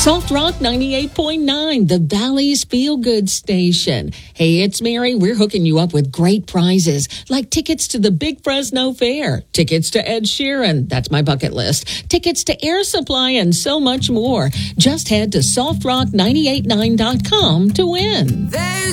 Soft Rock 98.9, the Valley's Feel Good station. Hey, it's Mary. We're hooking you up with great prizes like tickets to the Big Fresno Fair, tickets to Ed Sheeran, that's my bucket list, tickets to Air Supply, and so much more. Just head to softrock989.com to win.